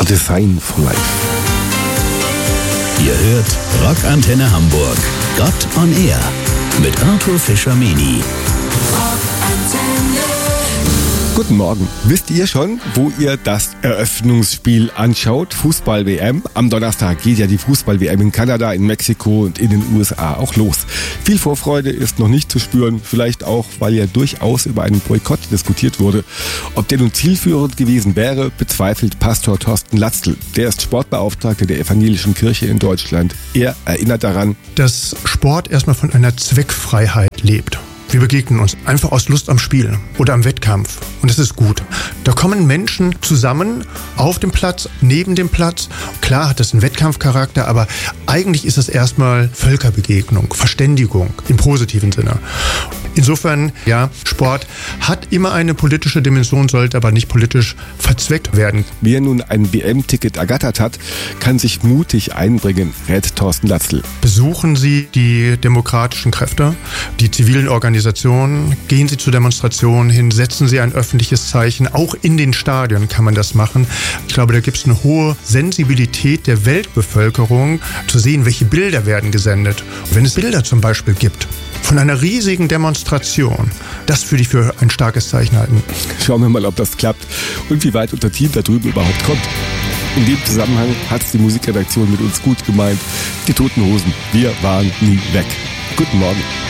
Design for Life. Ihr hört Rockantenne Hamburg. Gott on Air mit Arthur Fischer-Meni. Guten Morgen. Wisst ihr schon, wo ihr das Eröffnungsspiel anschaut? Fußball-WM. Am Donnerstag geht ja die Fußball-WM in Kanada, in Mexiko und in den USA auch los. Viel Vorfreude ist noch nicht zu spüren. Vielleicht auch, weil ja durchaus über einen Boykott diskutiert wurde. Ob der nun zielführend gewesen wäre, bezweifelt Pastor Thorsten Latzl. Der ist Sportbeauftragter der Evangelischen Kirche in Deutschland. Er erinnert daran, dass Sport erstmal von einer Zweckfreiheit lebt. Wir begegnen uns einfach aus Lust am Spiel oder am Wettkampf. Und das ist gut. Da kommen Menschen zusammen auf dem Platz, neben dem Platz. Klar hat das einen Wettkampfcharakter, aber eigentlich ist es erstmal Völkerbegegnung, Verständigung im positiven Sinne. Insofern, ja, Sport hat immer eine politische Dimension, sollte aber nicht politisch verzweckt werden. wer nun ein WM-Ticket ergattert hat, kann sich mutig einbringen, rät Thorsten Latzl. Besuchen Sie die demokratischen Kräfte, die zivilen Organisationen, gehen Sie zu Demonstrationen hin, setzen Sie ein öffentliches Zeichen. Auch in den Stadien kann man das machen. Ich glaube, da gibt es eine hohe Sensibilität der Weltbevölkerung, zu sehen, welche Bilder werden gesendet. Und wenn es Bilder zum Beispiel gibt von einer riesigen Demonstration, das würde ich für ein starkes Zeichen halten. Schauen wir mal, ob das klappt und wie weit unser Team da drüben überhaupt kommt. In dem Zusammenhang hat es die Musikredaktion mit uns gut gemeint. Die Toten Hosen, wir waren nie weg. Guten Morgen.